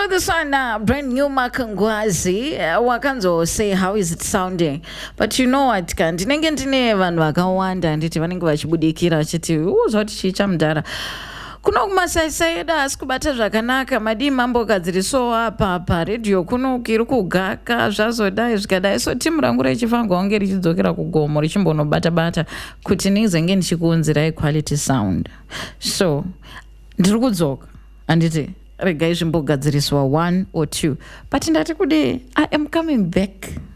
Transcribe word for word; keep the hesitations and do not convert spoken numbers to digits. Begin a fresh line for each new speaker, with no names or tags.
know this one, uh, brand new Makangwazi. Uh, wakanzo say how is it sounding, but you know what, kandi nenge ndine vanhu vakawanda nditi vanenge vachibudikira vachiti uzoti chicha mudhara kuno kumasaisaida asi kubata zvakanaka madi mambo gadzirisowo apa paredhiyo kuno kiri kugaka zvazodai zvikadai. So timu rangu rechifangwa wange richidzokera kugomo richimbonobata-bata kuti ndizenge ndichikuunzirai quality sound. So ndiri kudzoka handiti regai zvimbogadziriswa one or two, but ndati kudii I am coming back.